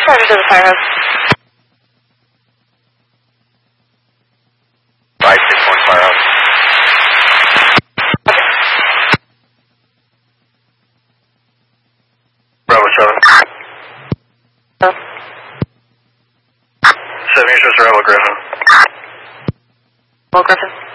Roger to the firehouse. 5-6 point firehouse. Bravo 7. 7 Eastern Survival Griffin. Well, Griffin.